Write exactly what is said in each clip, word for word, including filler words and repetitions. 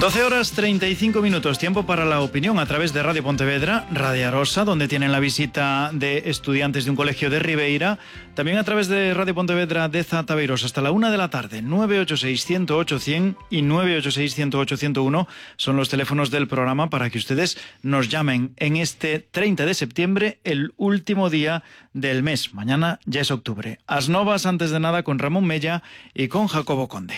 doce horas treinta y cinco minutos, tiempo para la opinión a través de Radio Pontevedra, Radio Arosa, donde tienen la visita de estudiantes de un colegio de Ribeira, también a través de Radio Pontevedra de Zataveiros hasta la una de la tarde. Nueve ocho seis, uno cero ocho, cien y nueve ocho seis, uno cero ocho, ciento uno son los teléfonos del programa para que ustedes nos llamen en este treinta de septiembre, el último día del mes. Mañana ya es octubre. As novas, antes de nada, con Ramón Mella y con Jacobo Conde.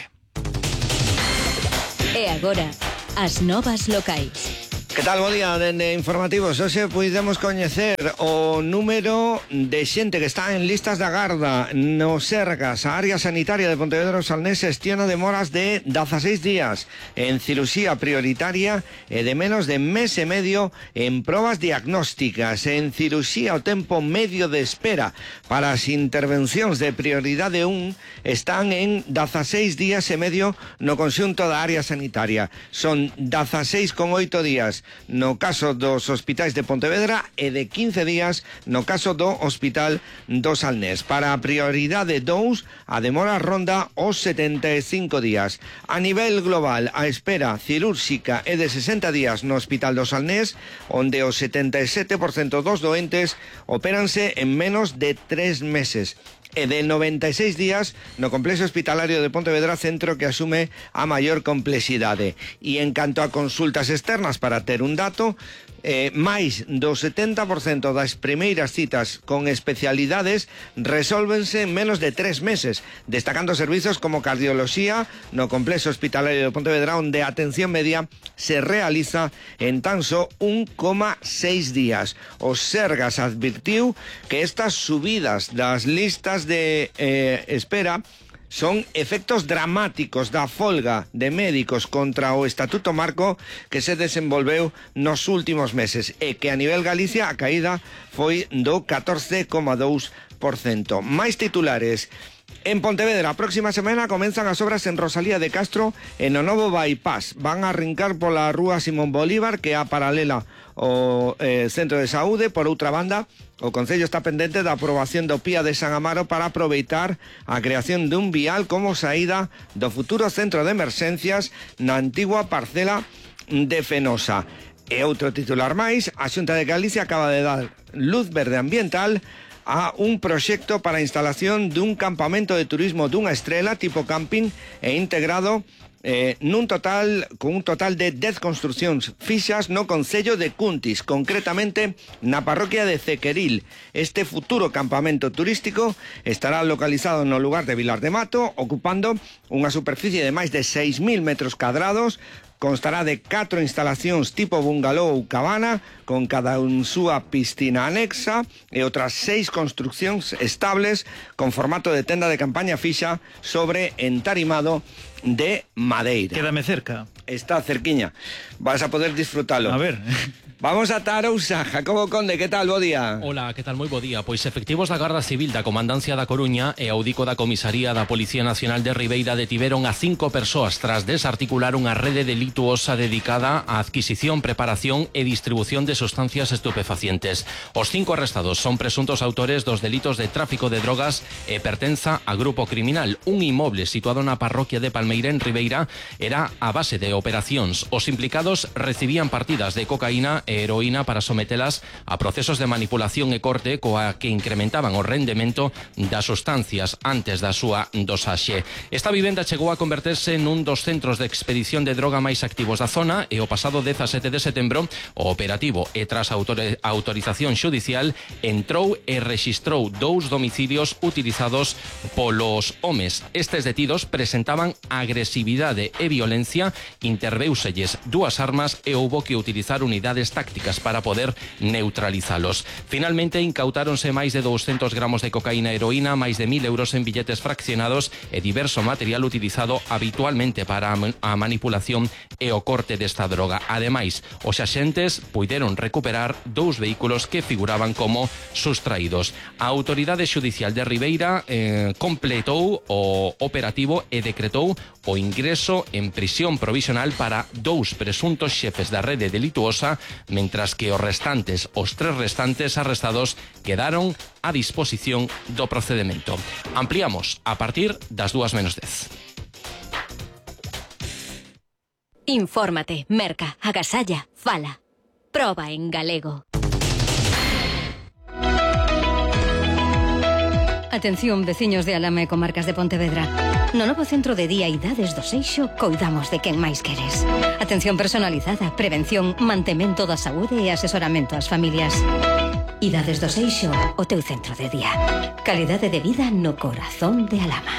E agora, as novas locais. Que tal, bo día, dende Informativos. Hoxe puidemos coñecer o número de xente que está en listas de agarda no Sergas. A área sanitaria de Pontevedra Salnés xestiona demoras de dieciséis días en cirurxía prioritaria e de menos de mes e medio en probas diagnósticas. En cirurxía o tempo medio de espera para as intervencións de prioridade un están en dieciséis días e medio no conxunto da área sanitaria. Son dieciséis con oito días no caso dos hospitais de Pontevedra e de quince días no caso do Hospital do Salnés. Para a prioridade dous, a demora ronda os setenta e cinco días. A nivel global, a espera cirúrxica é de sesenta días no Hospital do Salnés, onde o setenta e sete por cento dos doentes opéranse en menos de tres meses. E de noventa e seis días no complexo hospitalario de Pontevedra, centro que asume a maior complexidade. E en canto a consultas externas, para ter un dato, eh, máis do setenta por cento das primeiras citas con especialidades resólvense en menos de tres meses, destacando servizos como cardioloxía no complexo hospitalario de Pontevedra, onde a atención media se realiza en tan só un coma seis días. O Sergas advirtiu que estas subidas das listas de eh, espera son efectos dramáticos da folga de médicos contra o Estatuto Marco que se desenvolveu nos últimos meses e que a nivel Galicia a caída foi do catorce coma dous por cento. Máis titulares. En Pontevedra, a próxima semana comenzan as obras en Rosalía de Castro e no novo bypass. Van a arrincar pola rúa Simón Bolívar, que é a paralela ao eh, Centro de Saúde. Por outra banda, o Concello está pendente da aprobación do P I A de San Amaro para aproveitar a creación dun vial como saída do futuro centro de emerxencias na antigua parcela de Fenosa. E outro titular máis, a Xunta de Galicia acaba de dar luz verde ambiental a un proxecto para a instalación dun campamento de turismo dunha estrela tipo camping e integrado eh, nun total con un total de dez construcións fixas no concello de Cuntis, concretamente na parroquia de Cequeril. Este futuro campamento turístico estará localizado no lugar de Vilar de Mato, ocupando unha superficie de máis de seis mil metros cadrados. Constará de catro instalacións tipo bungalow ou cabana, con cada un súa piscina anexa e outras seis construcións estables con formato de tenda de campaña fixa sobre entarimado de madeira. Quédame cerca. Está cerquiña. Vas a poder disfrutalo. A ver. Vamos a Tarousa. Jacobo Conde, que tal? Bo día. Hola, que tal? Moi bo día. Pois efectivos da Garda Civil da Comandancia da Coruña e audico da Comisaría da Policía Nacional de Ribeira detiveron a cinco persoas tras desarticular unha rede delituosa dedicada á adquisición, preparación e distribución de sustancias estupefacientes. Os cinco arrestados son presuntos autores dos delitos de tráfico de drogas e pertenza a grupo criminal. Un inmoble situado na parroquia de Palmeira en Ribeira era a base de operacións. Os implicados recibían partidas de cocaína e heroína para sometelas a procesos de manipulación e corte coa que incrementaban o rendemento das sustancias antes da súa dosaxe. Esta vivenda chegou a converterse nun dos centros de expedición de droga máis activos da zona e o pasado dezasete de setembro o operativo e tras a autorización xudicial entrou e rexistrou dous domicilios utilizados polos homes. Estes detidos presentaban agresividade e violencia, interveuselles dúas armas e houbo que utilizar unidades tácticas para poder neutralizalos. Finalmente incautáronse máis de doscientos gramos de cocaína e heroína, máis de mil euros en billetes fraccionados e diverso material utilizado habitualmente para a manipulación e o corte desta droga. Ademais, os axentes puideron recuperar dous vehículos que figuraban como sustraídos. A Autoridade Xudicial de Ribeira eh, completou o operativo e decretou o ingreso en prisión provisional para dous presuntos xefes da rede delituosa, mentras que os restantes, os tres restantes arrestados quedaron a disposición do procedemento. Ampliamos a partir das dúas menos dez. Infórmate, merca, agasalla, fala. Proba en galego. Atención, veciños de Alama e comarcas de Pontevedra. No novo centro de día Idades do Seixo coidamos de quen máis queres. Atención personalizada, prevención, mantemento da saúde e asesoramento ás familias. Idades do Seixo, o teu centro de día. Calidade de vida no corazón de Alama.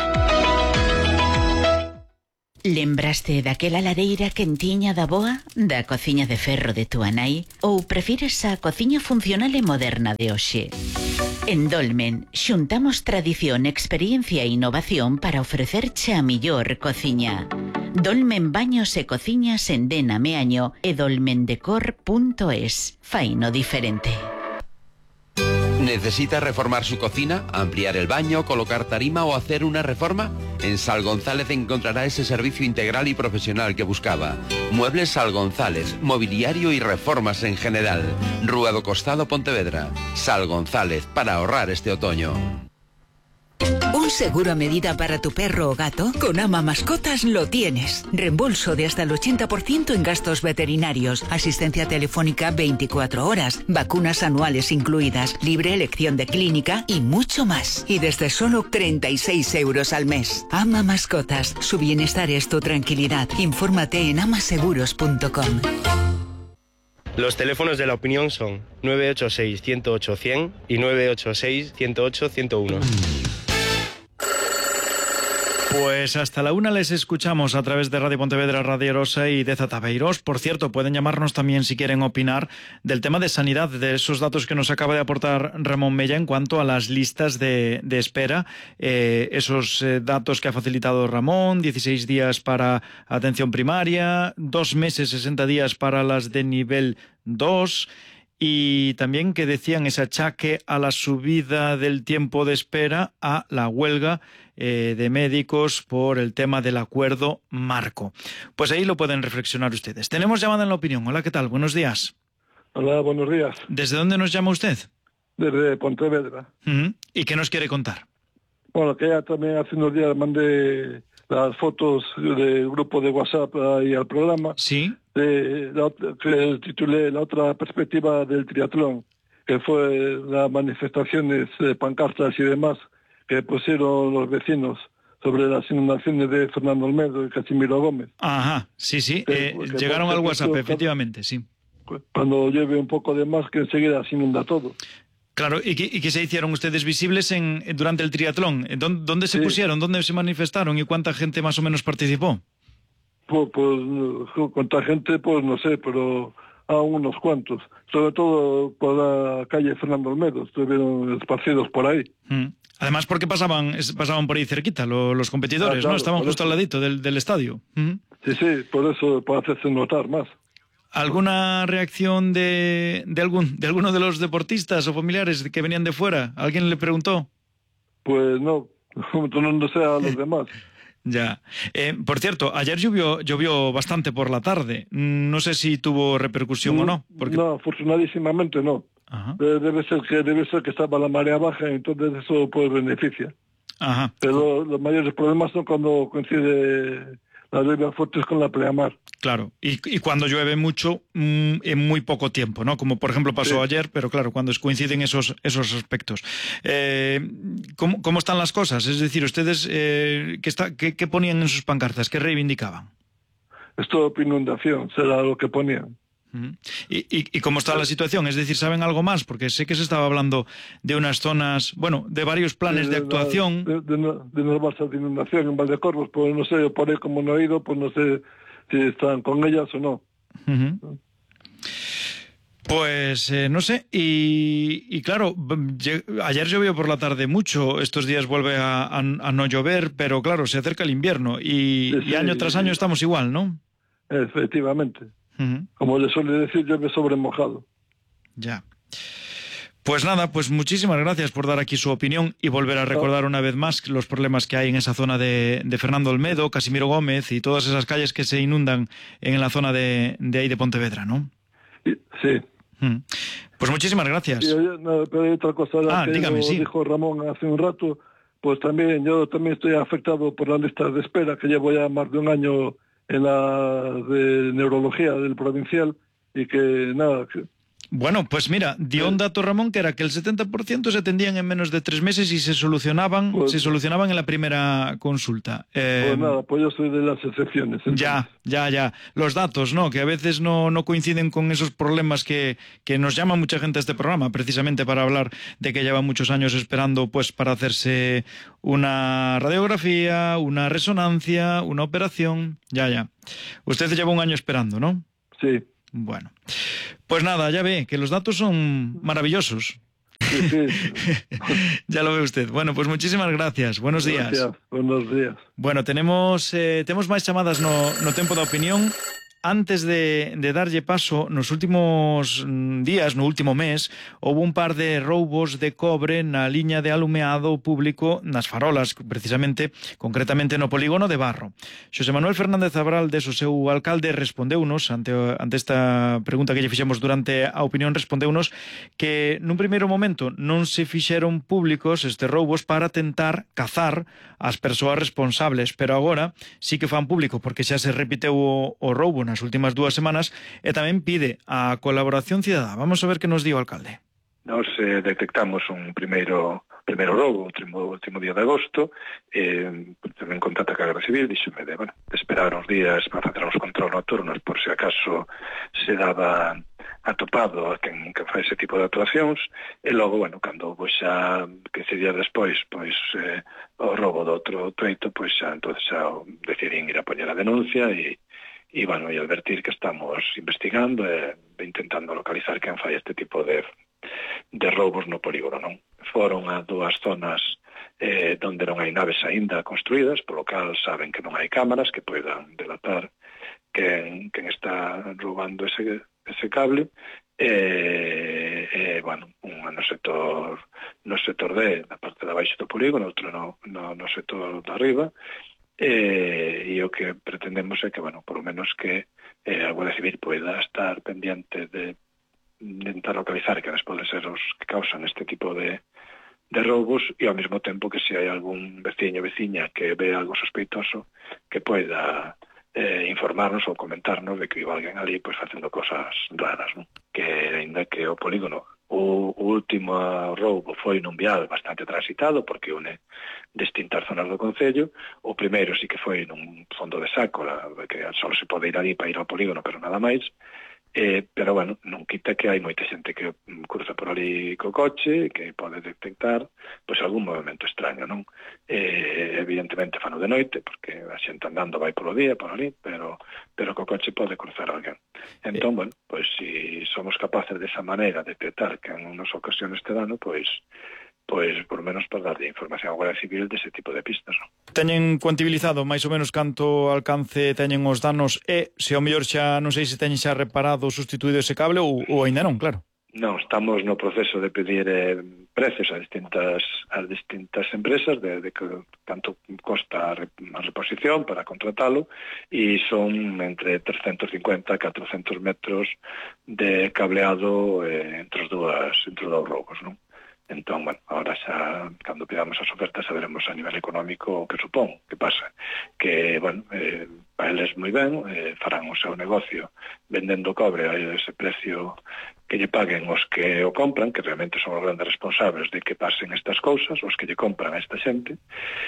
Lembraste daquela lareira quentiña da boa, da cociña de ferro de túa nai, ou prefires a cociña funcional e moderna de hoxe? En Dolmen, xuntamos tradición, experiencia e innovación para ofrecerche a millor cociña. Dolmen Baños e Cociñas en Dena Meaño e dolmendecor punto es. Faino diferente. ¿Necesita reformar su cocina, ampliar el baño, colocar tarima o hacer una reforma? En Sal González encontrará ese servicio integral y profesional que buscaba. Muebles Sal González, mobiliario y reformas en general. Rúa do Costado, Pontevedra. Sal González, para ahorrar este otoño. Un seguro a medida para tu perro o gato, con Ama Mascotas lo tienes. Reembolso de hasta el ochenta por ciento en gastos veterinarios, asistencia telefónica veinticuatro horas, vacunas anuales incluidas, libre elección de clínica y mucho más. Y desde solo treinta y seis euros al mes. Ama Mascotas, su bienestar es tu tranquilidad. Infórmate en amaseguros punto com. Los teléfonos de la opinión son nueve ocho seis, ciento ocho, cien y nueve ocho seis, ciento ocho, ciento uno. Pues hasta la una les escuchamos a través de Radio Pontevedra, Radio Arosa y de Zataveiros. Por cierto, pueden llamarnos también si quieren opinar del tema de sanidad, de esos datos que nos acaba de aportar Ramón Mella en cuanto a las listas de, de espera. Eh, esos eh, datos que ha facilitado Ramón, dieciséis días para atención primaria, dos meses, sesenta días para las de nivel dos... Y también que decían ese achaque a la subida del tiempo de espera a la huelga eh, de médicos por el tema del acuerdo marco. Pues ahí lo pueden reflexionar ustedes. Tenemos llamada en la opinión. Hola, ¿qué tal? Buenos días. Hola, buenos días. ¿Desde dónde nos llama usted? Desde Pontevedra. Uh-huh. ¿Y qué nos quiere contar? Bueno, que ya también hace unos días mandé las fotos del grupo de WhatsApp ahí al programa. Sí. De la, que titulé La otra perspectiva del triatlón, que fue las manifestaciones, eh, pancartas y demás que pusieron los vecinos sobre las inundaciones de Fernando Olmedo y Casimiro Gómez. Ajá, sí, sí, que, eh, que llegaron al WhatsApp, esto, efectivamente, sí. Cuando llueve un poco de más, que enseguida se inunda todo. Claro, ¿y qué, y qué se hicieron ustedes visibles en durante el triatlón? ¿Dónde, dónde se sí. pusieron? ¿Dónde se manifestaron? ¿Y cuánta gente más o menos participó? Pues, pues cuánta gente, pues no sé, pero a unos cuantos. Sobre todo por la calle Fernando Olmedo, estuvieron esparcidos por ahí. Mm. Además, porque pasaban pasaban por ahí cerquita los, los competidores, ah, claro, ¿no? Estaban justo eso. Al ladito del, del estadio. Mm. Sí, sí, por eso, para hacerse notar más. ¿Alguna reacción de, de, algún, de alguno de los deportistas o familiares que venían de fuera? ¿Alguien le preguntó? Pues no, no sé a los demás. Ya. Eh, por cierto, ayer llovió, llovió bastante por la tarde. No sé si tuvo repercusión no, o no. Porque... No, afortunadísimamente no. Ajá. Debe ser que debe ser que estaba la marea baja, entonces eso pues beneficia. Ajá. Pero los mayores problemas son cuando coincide las lluvias fuertes con la pleamar. Claro, y, y cuando llueve mucho mmm, en muy poco tiempo, ¿no? Como por ejemplo pasó sí. ayer, pero claro, cuando coinciden esos esos aspectos. Eh, ¿cómo, ¿Cómo están las cosas? Es decir, ustedes, eh, ¿qué, está, qué, ¿qué ponían en sus pancartas? ¿Qué reivindicaban? Stop inundación, será lo que ponían. Uh-huh. ¿Y, y, ¿Y cómo está la situación? Es decir, ¿saben algo más? Porque sé que se estaba hablando de unas zonas, bueno, de varios planes sí, de, de actuación. La, de, de, de unas balsas de inundación en Valdecorvos, pues no sé, por ahí como no he ido, pues no sé si están con ellas o no. Uh-huh. Pues eh, no sé, y, y claro, ayer llovió por la tarde mucho, estos días vuelve a, a, a no llover, pero claro, se acerca el invierno y, sí, sí, y año tras año estamos igual, ¿no? Efectivamente. Uh-huh. Como le suele decir, llueve sobre mojado. Ya. Pues nada, pues muchísimas gracias por dar aquí su opinión y volver a recordar una vez más los problemas que hay en esa zona de, de Fernando Olmedo, Casimiro Gómez y todas esas calles que se inundan en la zona de, de ahí de Pontevedra, ¿no? Sí. Mm. Pues muchísimas gracias. Sí, no, pero hay otra cosa ah, que dígame, sí. dijo Ramón hace un rato, pues también yo también estoy afectado por las listas de espera, que llevo ya más de un año en la de neurología del provincial y que nada... Que, Bueno, pues mira, dio un dato Ramón que era que el setenta por ciento se atendían en menos de tres meses y se solucionaban pues, se solucionaban en la primera consulta. Eh, pues nada, pues yo soy de las excepciones. Entonces. Ya, ya, ya. Los datos, ¿no? Que a veces no, no coinciden con esos problemas que, que nos llama mucha gente a este programa, precisamente para hablar de que lleva muchos años esperando pues para hacerse una radiografía, una resonancia, una operación. Ya, ya. Usted lleva un año esperando, ¿no? Sí. Bueno, pues nada, ya ve que los datos son maravillosos. Sí, sí. Ya lo ve usted. Bueno, pues muchísimas gracias. Buenos días. Gracias. Buenos días. Bueno, tenemos eh, temos máis chamadas no, no tempo da opinión. Antes de, de darlle paso, nos últimos días, no último mes, houve un par de roubos de cobre na liña de alumeado público nas farolas, precisamente, concretamente no polígono de Barro. Xosé Manuel Fernández Abraldes, o seu alcalde, respondeunos, ante, ante esta pregunta que lle fixemos durante a opinión, respondeunos que nun primeiro momento non se fixeron públicos estes roubos para tentar cazar as persoas responsables, pero agora sí que fan público, porque xa se repiteu o, o roubo nas últimas dúas semanas e tamén pide a colaboración cidadá. Vamos a ver que nos di o alcalde. Nos eh, detectamos un primeiro primeiro roubo, o último, último día de agosto, eh, tamén contacta a Garda Civil, díxome de, bueno, de esperar uns días para facer uns control nocturnos por se acaso se daba atopado a quen que fai ese tipo de actuacións, e logo, bueno, cando pois xa quince días despois, pois eh, o roubo do outro treito, pois xa entonces xa decidín ir a poñer a denuncia e e, bueno, e advertir que estamos investigando e intentando localizar quen fai este tipo de de roubos no polígono, non? Foron a dúas zonas eh, onde non hai naves aínda construídas, polo cal saben que non hai cámaras que poidan delatar quen, quen está roubando ese, ese cable e, e bueno, unha no sector no sector D, na parte de abaixo do polígono, outro no, no, no sector de arriba. E, e o que pretendemos é que, bueno, por lo menos que eh, a Guardia Civil poida estar pendiente de, de intentar localizar que poden ser os que causan este tipo de, de roubos e ao mesmo tempo que se hai algún veciño ou veciña que ve algo sospeitoso que poida eh, informarnos ou comentarnos de que iba alguén ali pois facendo cosas raras, non? Que ainda que o polígono o, o último roubo foi nun vial bastante transitado porque une distintas zonas do concello. O primeiro sí que foi nun fondo de saco, que só se pode ir ali para ir ao polígono, pero nada máis. Eh, pero, bueno, non quita que hai moita xente que cruza por ali co coche, que pode detectar pois algún movimento extraño, non? Eh, evidentemente fano de noite, porque a xente andando vai polo día, por ali, pero, pero co coche pode cruzar alguén. Entón, bueno, pois se si somos capaces desa maneira de detectar que en unas ocasiones este dano, pois pois por menos para darlle información á Guardia Civil dese tipo de pistas, non? Teñen cuantibilizado máis ou menos canto alcance teñen os danos e se ao mellor xa non sei se teñen xa reparado ou sustituído ese cable ou, ou aínda non, claro. Non, estamos no proceso de pedir eh, precios a distintas a distintas empresas de, de que tanto costa a reposición para contratalo e son entre trescentos cincuenta e catrocentos metros de cableado eh, entre os dúas entre os dous roubos, non? Entón, bueno, ahora xa, cando pidamos as ofertas, saberemos a nivel económico o que supón. Que pasa? Que, bueno, eh, para eles moi ben, eh, farán o seu negocio vendendo cobre a ese precio que lle paguen os que o compran, que realmente son os grandes responsables de que pasen estas cousas, os que lle compran a esta xente,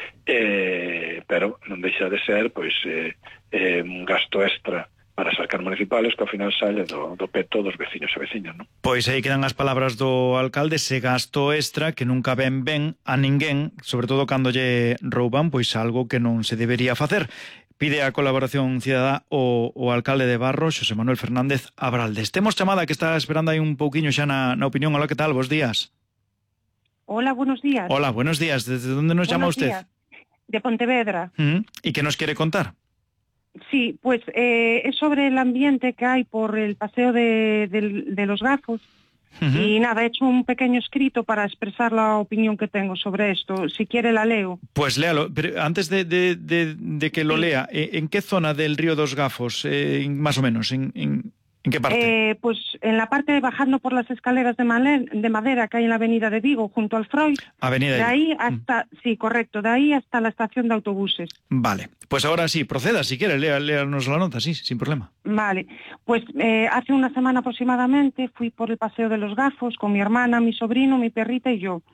eh, pero non deixa de ser, pois, eh, eh, un gasto extra para as arcas municipales que ao final sale do, do peto dos veciños e veciñas, non? Pois aí quedan as palabras do alcalde, ese gasto extra que nunca ven ben a ninguén, sobre todo cando lle rouban, pois algo que non se debería facer. Pide a colaboración cidadá o, o alcalde de Barro, Xosé Manuel Fernández Abraldes. Temos chamada que está esperando aí un pouquiño xa na, na opinión. Hola, que tal? Bos días. Hola, buenos días. Hola, buenos días. ¿Desde dónde nos buenos llama usted? Días. De Pontevedra. ¿Mm? ¿Y qué nos quiere contar? Sí, pues eh, es sobre el ambiente que hay por el paseo de, de, de los Gafos. Uh-huh. Y nada, he hecho un pequeño escrito para expresar la opinión que tengo sobre esto. Si quiere la leo. Pues léalo, pero antes de, de, de, de que lo sí. lea, ¿en qué zona del río dos Gafos, eh, más o menos? En, en... ¿En qué parte? Eh, pues en la parte de bajando por las escaleras de, male- de madera que hay en la avenida de Vigo, junto al Freud. Avenida de de ahí Vigo. hasta, mm. sí, correcto, de ahí hasta la estación de autobuses. Vale, pues ahora sí, proceda, si quiere, lea, léanos la nota, sí, sin problema. Vale, pues eh, hace una semana aproximadamente fui por el Paseo de los Gafos con mi hermana, mi sobrino, mi perrita y yo.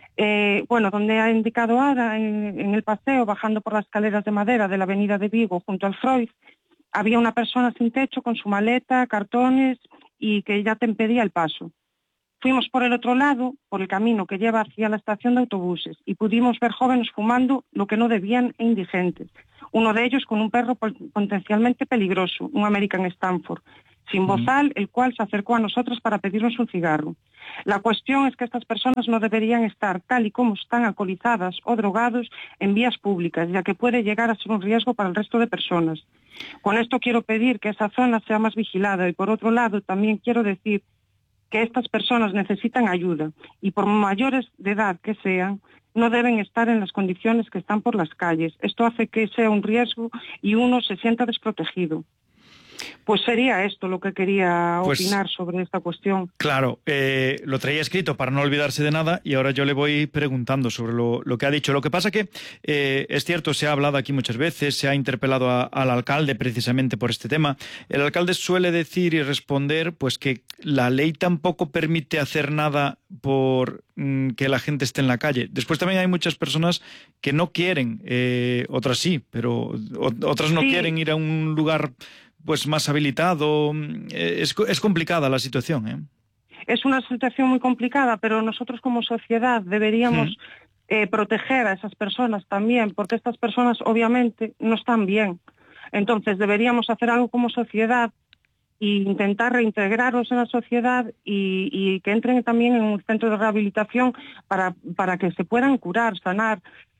Eh, bueno, donde ha indicado ahora, en, en el paseo, bajando por las escaleras de madera de la avenida de Vigo, junto al Freud, había una persona sin techo con su maleta, cartones y que ya te impedía el paso. Fuimos por el otro lado, por el camino que lleva hacia la estación de autobuses, y pudimos ver jóvenes fumando lo que no debían e indigentes. Uno de ellos con un perro potencialmente peligroso, un American Stanford, sin bozal, el cual se acercó a nosotros para pedirnos un cigarro. La cuestión es que estas personas no deberían estar tal y como están alcoholizadas o drogados en vías públicas, ya que puede llegar a ser un riesgo para el resto de personas. Con esto quiero pedir que esa zona sea más vigilada y por otro lado también quiero decir que estas personas necesitan ayuda y por mayores de edad que sean, no deben estar en las condiciones que están por las calles. Esto hace que sea un riesgo y uno se sienta desprotegido. Pues sería esto lo que quería pues, opinar sobre esta cuestión. Claro, eh, lo traía escrito para no olvidarse de nada y ahora yo le voy preguntando sobre lo, lo que ha dicho. Lo que pasa que eh, es cierto, se ha hablado aquí muchas veces, se ha interpelado a, al alcalde precisamente por este tema. El alcalde suele decir y responder pues que la ley tampoco permite hacer nada por mm, que la gente esté en la calle. Después también hay muchas personas que no quieren, eh, otras sí, pero o, otras no sí. quieren ir a un lugar pues más habilitado. Es, es complicada la situación, ¿eh? Es una situación muy complicada, pero nosotros como sociedad deberíamos mm. eh, proteger a esas personas también, porque estas personas obviamente no están bien. Entonces deberíamos hacer algo como sociedad e intentar reintegrarlos en la sociedad y, y que entren también en un centro de rehabilitación para, para que se puedan curar, sanar.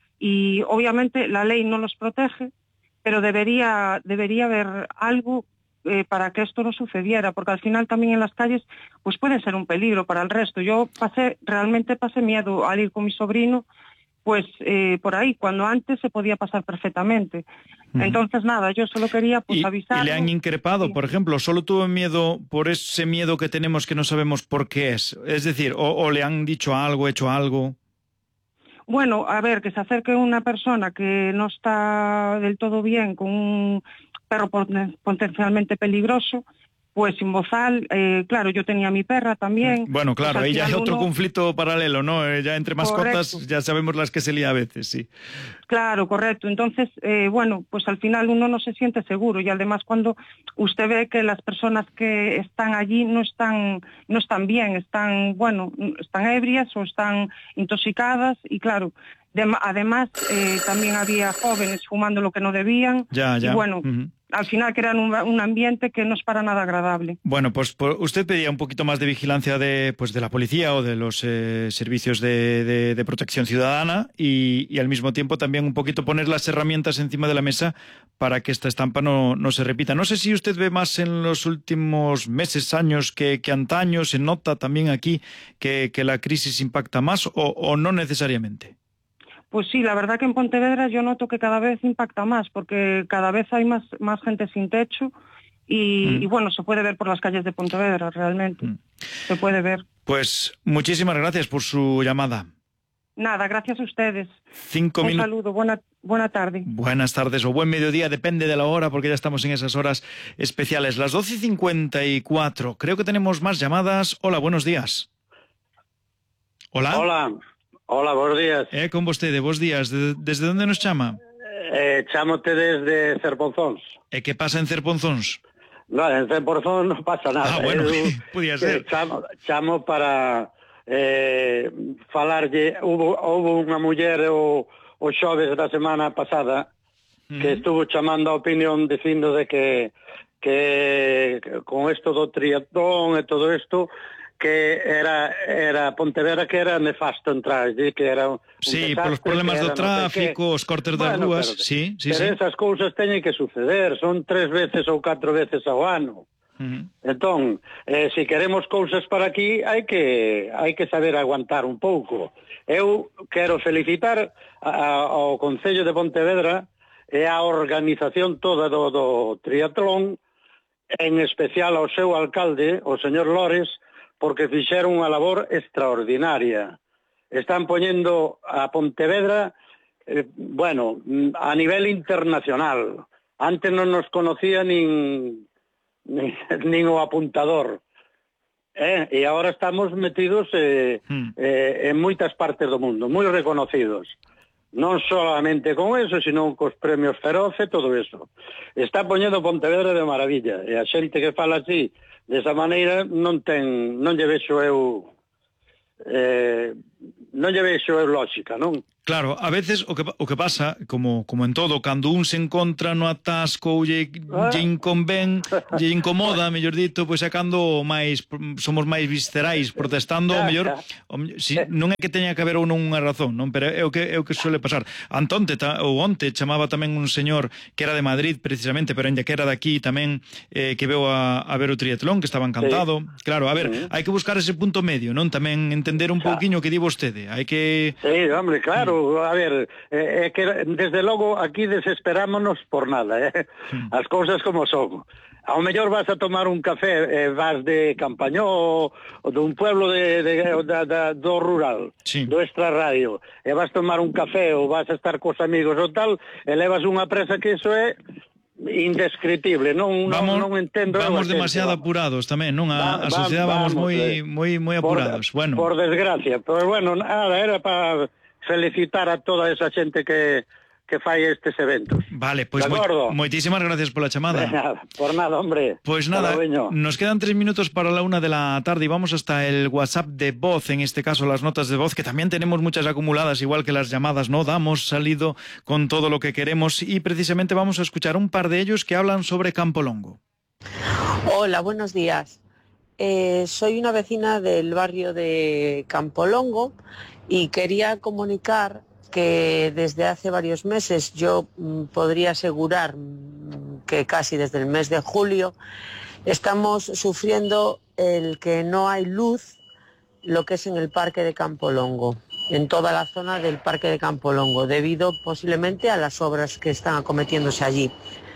Y obviamente la ley no los protege, pero debería debería haber algo eh, para que esto no sucediera, porque al final también en las calles pues puede ser un peligro para el resto. Yo pasé, realmente pasé miedo al ir con mi sobrino, pues eh, por ahí, cuando antes se podía pasar perfectamente. Uh-huh. Entonces nada, yo solo quería pues avisar. ¿Y le han increpado, sí. por ejemplo? ¿Solo tuvo miedo por ese miedo que tenemos que no sabemos por qué es? Es decir, o, o le han dicho algo, hecho algo... Bueno, a ver, que se acerque una persona que no está del todo bien con un perro potencialmente peligroso, pues sin bozal, eh, claro, yo tenía mi perra también. Bueno, claro, pues ahí ya hay otro uno... conflicto paralelo, ¿no? Ya entre mascotas, correcto. Ya sabemos las que se lía a veces, sí. Claro, correcto. Entonces, eh, bueno, pues al final uno no se siente seguro y además cuando usted ve que las personas que están allí no están, no están bien, están, bueno, están ebrias o están intoxicadas y claro, de, además eh, también había jóvenes fumando lo que no debían. Ya, ya. Y bueno... Uh-huh. Al final crean un, un ambiente que no es para nada agradable. Bueno, pues por, usted pedía un poquito más de vigilancia de, pues, de la policía o de los eh, servicios de, de, de protección ciudadana y, y al mismo tiempo también un poquito poner las herramientas encima de la mesa para que esta estampa no, no se repita. No sé si usted ve más en los últimos meses, años que, que antaño, se nota también aquí que, que la crisis impacta más o, o no necesariamente. Pues sí, la verdad que en Pontevedra yo noto que cada vez impacta más, porque cada vez hay más, más gente sin techo y, mm. y bueno, se puede ver por las calles de Pontevedra, realmente. Mm. Se puede ver. Pues muchísimas gracias por su llamada. Nada, gracias a ustedes. Cinco Un minu- saludo, buena, buena tarde. Buenas tardes o buen mediodía, depende de la hora, porque ya estamos en esas horas especiales. Las doce y cincuenta y cuatro, creo que tenemos más llamadas. Hola, buenos días. Hola. Hola. Hola, buenos días. Eh, con vostede, bons días. De, desde onde nos chama? Eh, chamote desde Cerponzóns. E que pasa en Cerponzóns? No, en Cerponzóns non pasa nada. Ah, bueno, Eu, podía ser. Eh, chamo, chamo para eh, falarlle, hubo, hubo unha muller o, o xoves da semana pasada uh-huh. que estuvo chamando a opinión dicindo de que, que con esto do triatlón e todo isto que era era Pontevedra que era nefasto entrar, que era un sí, por los problemas do tráfico, no os cortes das bueno, rúas, pero, sí, sí, pero sí. esas cousas teñen que suceder, son tres veces ou catro veces ao ano. Uh-huh. Entón, eh, se si queremos cousas para aquí, hai que hai que saber aguantar un pouco. Eu quero felicitar a, ao Concello de Pontevedra e a organización toda do, do triatlón en especial ao seu alcalde, o señor Lores, porque fixeron unha labor extraordinaria. Están poñendo a Pontevedra, eh, bueno, a nivel internacional. Antes non nos conocía nin, nin, nin o apuntador. Eh, e agora estamos metidos eh, hmm. eh, en moitas partes do mundo, moi reconocidos. Non solamente con eso, sino cos premios Feroz e todo eso. Está poñendo Pontevedra de maravilla, e a xente que fala así, desa maneira, non ten, non lle vexo eu, eh, non lle vexo eu lógica, non? Claro, a veces o que, o que pasa, como, como en todo, cando un se encontra no atasco ou lle, ah. lle inconvén, lle incomoda, mellor dito, pois é cando máis somos máis viscerais protestando, o mellor, o, si, non é que teña que haber ou non unha razón, non, pero é o que é o que suele pasar. Antonte, ta, ou onte, chamaba tamén un señor que era de Madrid, precisamente, pero ainda que era daqui tamén, eh, que veu a, a ver o triatlón, que estaba encantado. Sí. Claro, a ver, uh-huh. hai que buscar ese punto medio, non? Tamén entender un pouquiño o que di vostede. Hai que... Sí, hombre, claro. A ver, é eh, que desde logo aquí desesperámonos por nada, eh? As cousas como son. Ao mellor vas a tomar un café, eh, vas de Campañó ou dun pueblo de, de, de, de, do rural, sí. do extra radio, e vas a tomar un café ou vas a estar cos amigos ou tal, e levas unha presa que iso é indescriptible, non, vamos, non, non entendo. Vamos demasiado apurados tamén, non? A, a sociedade vamos, vamos moi, moi, moi apurados. Por, bueno. por desgracia, pero bueno, nada, era para felicitar a toda esa xente que, que fai estes eventos. Vale, pois pues moi, moitísimas gracias pola chamada. Nada, por nada, hombre. Pois pues nada, nos quedan tres minutos para la una de la tarde y vamos hasta el WhatsApp de voz, en este caso las notas de voz, que también tenemos muchas acumuladas, igual que las llamadas, ¿no? Damos salido con todo lo que queremos y precisamente vamos a escuchar un par de ellos que hablan sobre Campolongo. Hola, buenos días. Eh, soy una vecina del barrio de Campolongo y quería comunicar que desde hace varios meses yo mm, podría asegurar mm, que casi desde el mes de julio estamos sufriendo el que no hay luz, lo que es en el parque de Campolongo, en toda la zona del parque de Campolongo, debido posiblemente a las obras que están acometiéndose allí.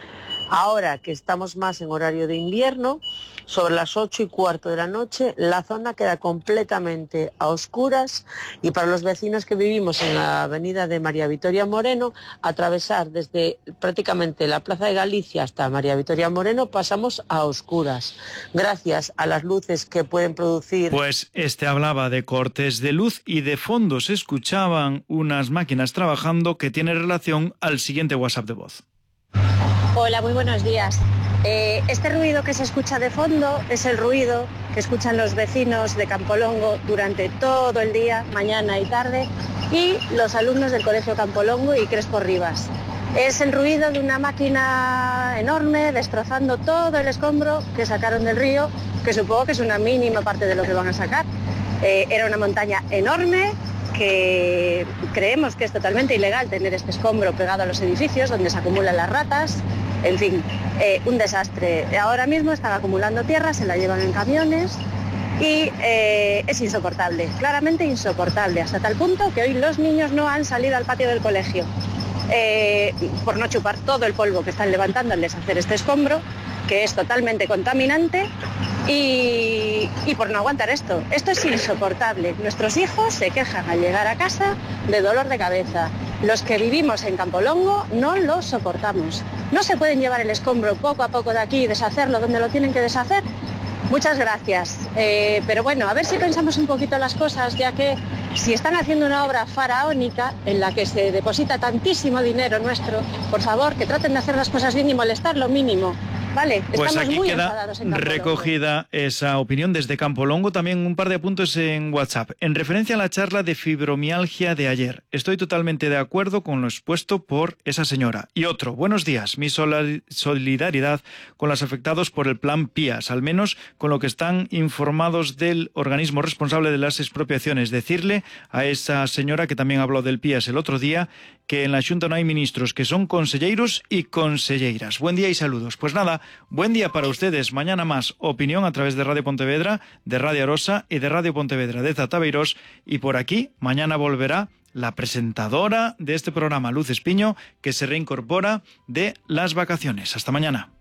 Ahora que estamos más en horario de invierno, sobre las ocho y cuarto de la noche, la zona queda completamente a oscuras y para los vecinos que vivimos en la avenida de María Victoria Moreno, atravesar desde prácticamente la Plaza de Galicia hasta María Victoria Moreno pasamos a oscuras, gracias a las luces que pueden producir... Pues este hablaba de cortes de luz y de fondo se escuchaban unas máquinas trabajando que tiene relación al siguiente WhatsApp de voz. Hola, muy buenos días. Eh, este ruido que se escucha de fondo es el ruido que escuchan los vecinos de Campolongo durante todo el día, mañana y tarde, y los alumnos del Colegio Campolongo y Crespo Rivas. Es el ruido de una máquina enorme destrozando todo el escombro que sacaron del río, que supongo que es una mínima parte de lo que van a sacar. Eh, era una montaña enorme, que creemos que es totalmente ilegal tener este escombro pegado a los edificios donde se acumulan las ratas, en fin, eh, un desastre. Ahora mismo están acumulando tierra, se la llevan en camiones y eh, es insoportable, claramente insoportable, hasta tal punto que hoy los niños no han salido al patio del colegio eh, por no chupar todo el polvo que están levantando al deshacer este escombro, que es totalmente contaminante, y, y por no aguantar esto. Esto es insoportable. Nuestros hijos se quejan al llegar a casa de dolor de cabeza. Los que vivimos en Campolongo no lo soportamos. No se pueden llevar el escombro poco a poco de aquí y deshacerlo donde lo tienen que deshacer. Muchas gracias. Eh, pero bueno, a ver si pensamos un poquito las cosas, ya que si están haciendo una obra faraónica en la que se deposita tantísimo dinero nuestro, por favor, que traten de hacer las cosas bien y molestar lo mínimo. Vale, pues estamos aquí muy queda enfadados en Campolongo. recogida esa opinión desde Campolongo. También un par de apuntes en WhatsApp. En referencia a la charla de fibromialgia de ayer, estoy totalmente de acuerdo con lo expuesto por esa señora. Y otro, buenos días, mi solidaridad con los afectados por el plan PIAS, al menos con lo que están informados del organismo responsable de las expropiaciones. Decirle a esa señora que también habló del PIAS el otro día que en la Xunta no hay ministros, que son conselleiros y conselleiras. Buen día y saludos. Pues nada, buen día para ustedes. Mañana más opinión a través de Radio Pontevedra, de Radio Arosa y de Radio Pontevedra de Zatabeirós. Y por aquí, mañana volverá la presentadora de este programa, Luz Espiño, que se reincorpora de las vacaciones. Hasta mañana.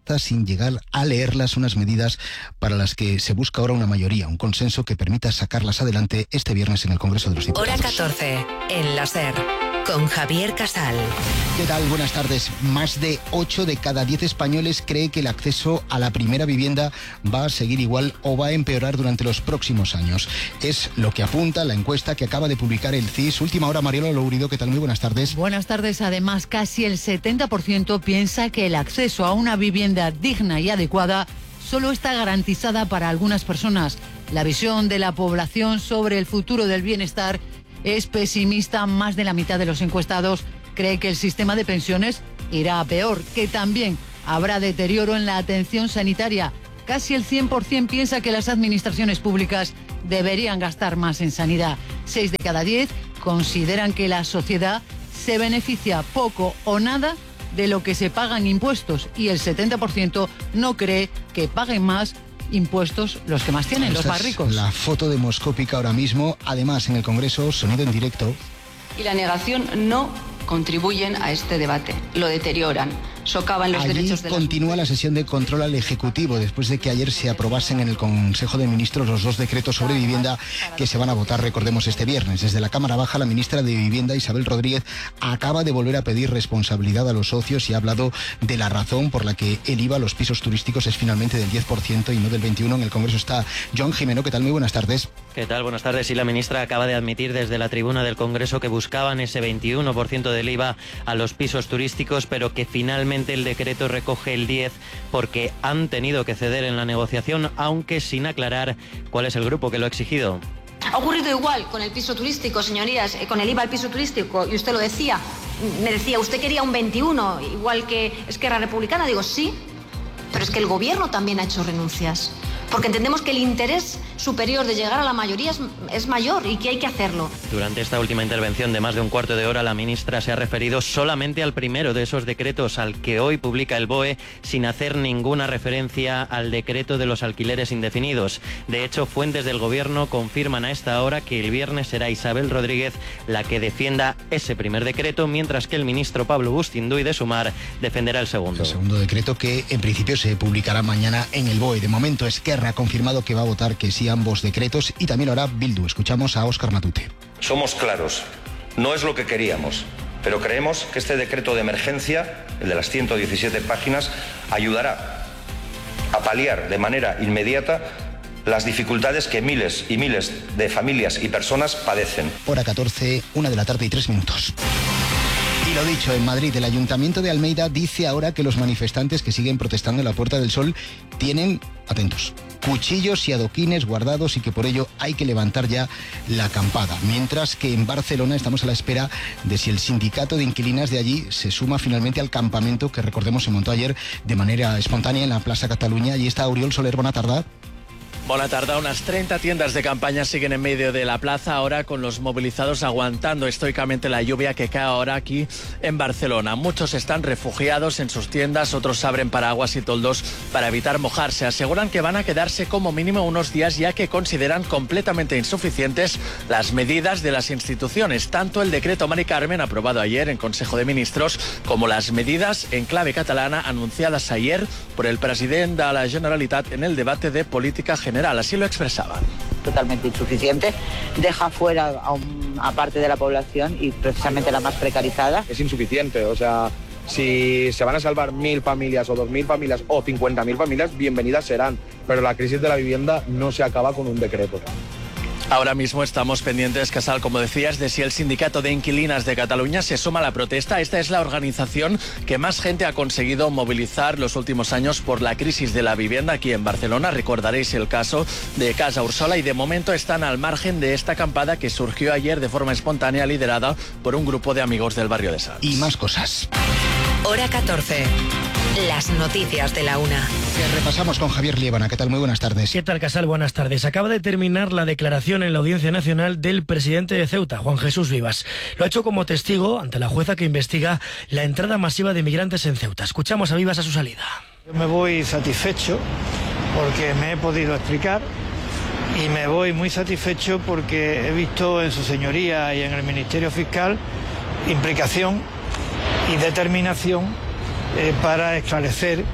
presenta sin llegar a leerlas unas medidas para las que se busca ahora una mayoría, un consenso que permita sacarlas adelante este viernes en el Congreso de los Diputados. Hora catorce, en la SER, con Javier Casal. ¿Qué tal? Buenas tardes. Más de ocho de cada diez españoles cree que el acceso a la primera vivienda va a seguir igual o va a empeorar durante los próximos años. Es lo que apunta la encuesta que acaba de publicar el C I S. Última hora, Mariola Lourido. ¿Qué tal? Muy buenas tardes. Buenas tardes. Además, casi el setenta por ciento piensa que el acceso a una vivienda digna y adecuada solo está garantizada para algunas personas. La visión de la población sobre el futuro del bienestar es pesimista. Más de la mitad de los encuestados cree que el sistema de pensiones irá a peor, que también habrá deterioro en la atención sanitaria. Casi el cien por ciento piensa que las administraciones públicas deberían gastar más en sanidad. Seis de cada diez consideran que la sociedad se beneficia poco o nada de lo que se pagan impuestos, y el setenta por ciento no cree que paguen más impuestos los que más tienen, Esta los más ricos. Es la foto demoscópica ahora mismo. Además, en el Congreso, sonido en directo. Y la negación no contribuyen a este debate, lo deterioran, socavan los Allí derechos de las continúa la sesión de control al Ejecutivo después de que ayer se aprobasen en el Consejo de Ministros los dos decretos sobre vivienda que se van a votar, recordemos, este viernes. Desde la Cámara Baja, la ministra de Vivienda, Isabel Rodríguez, acaba de volver a pedir responsabilidad a los socios y ha hablado de la razón por la que el I V A a los pisos turísticos es finalmente del diez por ciento y no del veintiuno por ciento. En el Congreso está Joan Jimeno. ¿Qué tal? Muy buenas tardes. ¿Qué tal? Buenas tardes. Y la ministra acaba de admitir desde la tribuna del Congreso que buscaban ese veintiuno por ciento del I V A a los pisos turísticos, pero que finalmente el decreto recoge el diez por ciento porque han tenido que ceder en la negociación, aunque sin aclarar cuál es el grupo que lo ha exigido. Ha ocurrido igual con el piso turístico, señorías, eh, con el I V A al piso turístico, y usted lo decía, me decía, usted quería un veintiuno, igual que Esquerra Republicana. Digo, sí, pero es que el gobierno también ha hecho renuncias, porque entendemos que el interés superior de llegar a la mayoría es, es mayor y que hay que hacerlo. Durante esta última intervención de más de un cuarto de hora, la ministra se ha referido solamente al primero de esos decretos, al que hoy publica el B O E, sin hacer ninguna referencia al decreto de los alquileres indefinidos. De hecho, fuentes del gobierno confirman a esta hora que el viernes será Isabel Rodríguez la que defienda ese primer decreto, mientras que el ministro Pablo Bustinduy de Sumar defenderá el segundo. El segundo decreto que en principio se publicará mañana en el B O E. De momento, Esquerra ha confirmado que va a votar que sí a ambos decretos y también lo hará Bildu. Escuchamos a Óscar Matute. Somos claros, no es lo que queríamos, pero creemos que este decreto de emergencia, el de las ciento diecisiete páginas, ayudará a paliar de manera inmediata las dificultades que miles y miles de familias y personas padecen. Hora catorce, una de la tarde y tres minutos. Y lo dicho, en Madrid, el Ayuntamiento de Almeida dice ahora que los manifestantes que siguen protestando en la Puerta del Sol tienen, atentos, cuchillos y adoquines guardados y que por ello hay que levantar ya la acampada. Mientras que en Barcelona estamos a la espera de si el sindicato de inquilinas de allí se suma finalmente al campamento que, recordemos, se montó ayer de manera espontánea en la Plaza Cataluña. Allí está Oriol Soler, buena tarde. Buena tarde. Unas treinta tiendas de campaña siguen en medio de la plaza ahora, con los movilizados aguantando estoicamente la lluvia que cae ahora aquí en Barcelona. Muchos están refugiados en sus tiendas, otros abren paraguas y toldos para evitar mojarse. Aseguran que van a quedarse como mínimo unos días, ya que consideran completamente insuficientes las medidas de las instituciones, tanto el decreto Mari Carmen aprobado ayer en Consejo de Ministros como las medidas en clave catalana anunciadas ayer por el presidente de la Generalitat en el debate de política general. Así lo expresaba. Totalmente insuficiente, deja fuera a, un, a parte de la población y precisamente la más precarizada. Es insuficiente, o sea, si se van a salvar mil familias o dos mil familias o cincuenta mil familias, bienvenidas serán, pero la crisis de la vivienda no se acaba con un decreto. Ahora mismo estamos pendientes, Casal, como decías, de si el sindicato de inquilinas de Cataluña se suma a la protesta. Esta es la organización que más gente ha conseguido movilizar los últimos años por la crisis de la vivienda aquí en Barcelona. Recordaréis el caso de Casa Ursola y de momento están al margen de esta acampada que surgió ayer de forma espontánea, liderada por un grupo de amigos del barrio de Sants. Y más cosas. Hora catorce. Las noticias de la una. Que repasamos con Javier Liébana. ¿Qué tal? Muy buenas tardes. ¿Qué tal, Casal? Buenas tardes. Acaba de terminar la declaración en la Audiencia Nacional del presidente de Ceuta, Juan Jesús Vivas. Lo ha hecho como testigo ante la jueza que investiga la entrada masiva de migrantes en Ceuta. Escuchamos a Vivas a su salida. Yo me voy satisfecho porque me he podido explicar y me voy muy satisfecho porque he visto en su señoría y en el Ministerio Fiscal implicación y determinación eh, para esclarecer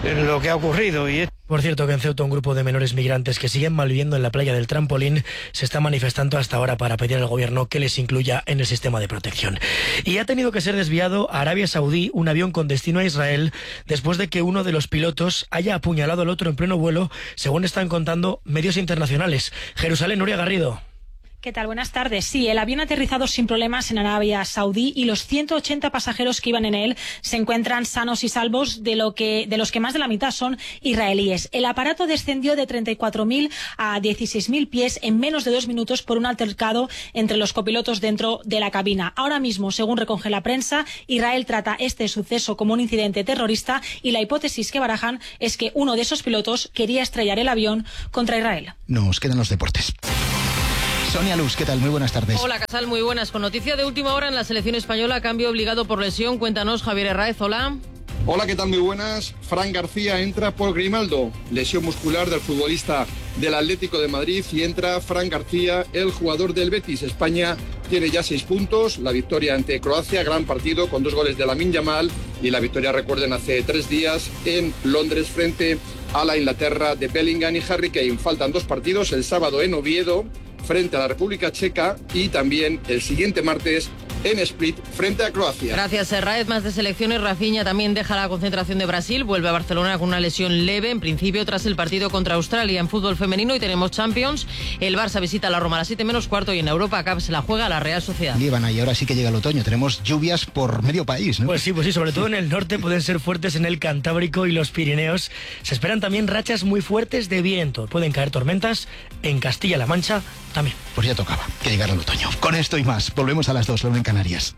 lo que ha ocurrido. Y Por cierto, que en Ceuta un grupo de menores migrantes que siguen malviviendo en la playa del Trampolín se está manifestando hasta ahora para pedir al gobierno que les incluya en el sistema de protección. Y ha tenido que ser desviado a Arabia Saudí un avión con destino a Israel después de que uno de los pilotos haya apuñalado al otro en pleno vuelo, según están contando medios internacionales. Jerusalén, Nuria Garrido. ¿Qué tal? Buenas tardes. Sí, el avión ha aterrizado sin problemas en Arabia Saudí y los ciento ochenta pasajeros que iban en él se encuentran sanos y salvos, de, lo que, de los que más de la mitad son israelíes. El aparato descendió de treinta y cuatro mil a dieciséis mil pies en menos de dos minutos por un altercado entre los copilotos dentro de la cabina. Ahora mismo, según recoge la prensa, Israel trata este suceso como un incidente terrorista y la hipótesis que barajan es que uno de esos pilotos quería estrellar el avión contra Israel. Nos quedan los deportes. Sonia Luz, ¿qué tal? Muy buenas tardes. Hola, Casal, muy buenas. Con noticia de última hora en la selección española, cambio obligado por lesión. Cuéntanos, Javier Herráez, hola. Hola, ¿qué tal? Muy buenas. Fran García entra por Grimaldo, lesión muscular del futbolista del Atlético de Madrid, y entra Fran García, el jugador del Betis. España tiene ya seis puntos, la victoria ante Croacia, gran partido con dos goles de Lamine Yamal, y la victoria, recuerden, hace tres días en Londres frente a la Inglaterra de Bellingham y Harry Kane. Faltan dos partidos, el sábado en Oviedo frente a la República Checa y también el siguiente martes en Split frente a Croacia. Gracias, Herráez. Más de selecciones. Rafinha también deja la concentración de Brasil, vuelve a Barcelona con una lesión leve, en principio tras el partido contra Australia. En fútbol femenino y tenemos Champions, el Barça visita a la Roma a las siete menos cuarto y en Europa Cup se la juega la Real Sociedad. Líbana, y ahora sí que llega el otoño, tenemos lluvias por medio país, ¿no? Pues sí, pues sí, sobre todo en el norte pueden ser fuertes en el Cantábrico y los Pirineos. Se esperan también rachas muy fuertes de viento, pueden caer tormentas en Castilla-La Mancha también. Pues ya tocaba que llegara el otoño. Con esto y más, volvemos a las dos, la una en Canarias.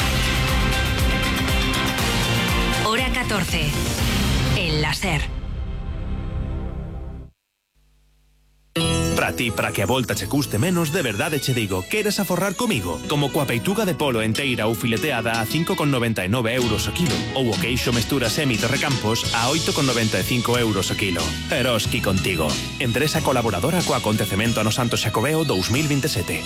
Hora catorce. El láser. Para ti, para que a volta che custe menos, de verdade che digo, queres aforrar comigo? Como coa peituga de polo enteira ou fileteada a cinco con noventa e nove euros o kilo, ou o queixo mestura semi de Recampos a oito con noventa e cinco euros o kilo. Eroski contigo. Empresa colaboradora co acontecemento Ano Santo Xacobeo dous mil veintisiete.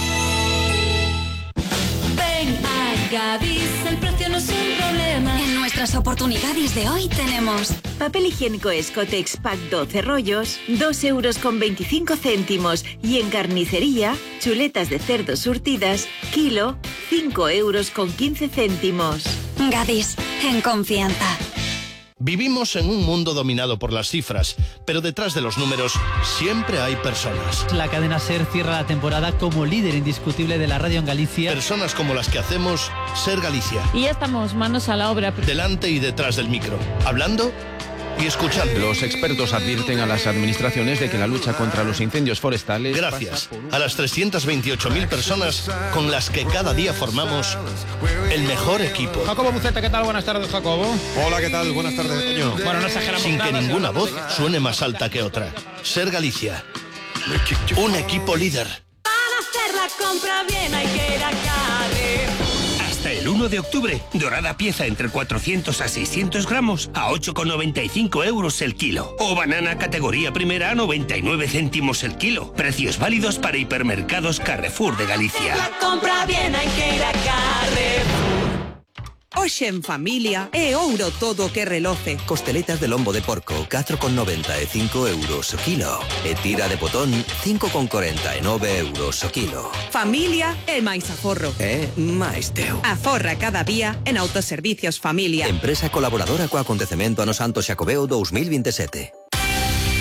Ven a Gadis, el precio no es un problema. En nuestras oportunidades de hoy tenemos papel higiénico Escotex Pack doce rollos, dos euros con veinticinco céntimos, y en carnicería, chuletas de cerdo surtidas, kilo, cinco euros con quince céntimos. Gadis, en confianza. Vivimos en un mundo dominado por las cifras, pero detrás de los números siempre hay personas. La cadena SER cierra la temporada como líder indiscutible de la radio en Galicia. Personas como las que hacemos SER Galicia. Y ya estamos manos a la obra. Delante y detrás del micro, hablando y escuchando. Los expertos advierten a las administraciones de que la lucha contra los incendios forestales... Gracias a las trescientas veintiocho mil personas con las que cada día formamos el mejor equipo. Jacobo Buceta, ¿qué tal? Buenas tardes, Jacobo. Hola, ¿qué tal? Buenas tardes, Toño. Bueno, no exageramos Sin nada, que ninguna voz seguro. suene más alta que otra. SER Galicia. Un equipo líder. Para hacer la compra bien hay que ir a Carrefour. Hasta el uno de octubre, dorada pieza entre cuatrocientos a seiscientos gramos a ocho con noventa y cinco euros el kilo. O banana categoría primera a noventa y nueve céntimos el kilo. Precios válidos para hipermercados Carrefour de Galicia. La compra bien hai que ir a Carrefour. Hoxe en familia é ouro todo que reloce. Costeletas de lombo de porco, catro con noventa e cinco euros o kilo. E tira de potón, cinco con cuarenta e nove euros o kilo. Familia é máis aforro. É máis teu. Aforra cada día en Autoservicios Familia. Empresa colaboradora co acontecemento Ano Santo Xacobeo dous mil veintisiete.